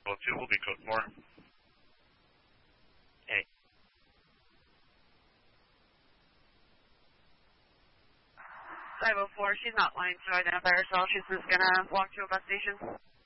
502 will be code 4. Hey. 504, she's not lying to identify herself. She's just going to walk to a bus station.